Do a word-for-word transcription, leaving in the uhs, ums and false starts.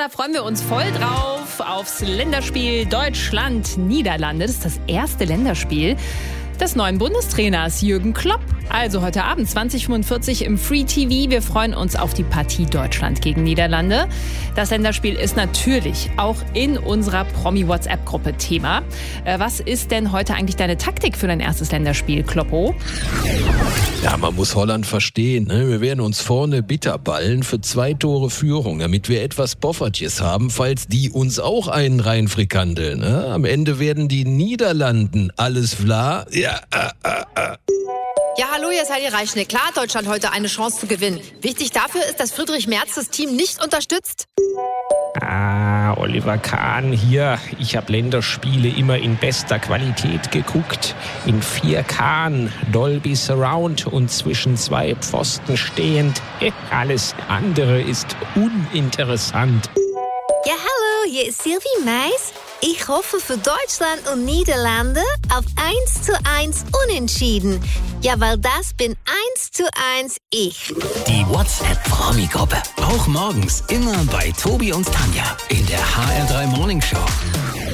da freuen wir uns voll drauf aufs Länderspiel Deutschland-Niederlande. Das ist das erste Länderspiel des neuen Bundestrainers Jürgen Klopp. Also heute Abend zwanzig Uhr fünfundvierzig im Free T V. Wir freuen uns auf die Partie Deutschland gegen Niederlande. Das Länderspiel ist natürlich auch in unserer Promi-WhatsApp-Gruppe Thema. Äh, was ist denn heute eigentlich deine Taktik für dein erstes Länderspiel, Kloppo? Ja, man muss Holland verstehen. Ne? Wir werden uns vorne bitter ballen für zwei Tore Führung, damit wir etwas Poffertjes haben, falls die uns auch einen reinfrikandeln. Ne? Am Ende werden die Niederlanden alles vla. Ja, äh, äh, äh. Ja, hallo, hier ist Heidi Reichschnitt. Klar hat Deutschland heute eine Chance zu gewinnen. Wichtig dafür ist, dass Friedrich Merz das Team nicht unterstützt. Ah, Oliver Kahn hier. Ich habe Länderspiele immer in bester Qualität geguckt. In vier K, Dolby Surround und zwischen zwei Pfosten stehend. Alles andere ist uninteressant. Ja, hallo, hier ist Sylvie Mais. Ich hoffe für Deutschland und Niederlande auf eins zu eins Unentschieden. Ja, weil das bin eins zu eins ich. Die WhatsApp-Promi-Gruppe. Auch morgens immer bei Tobi und Tanja in der H R drei Morning Show.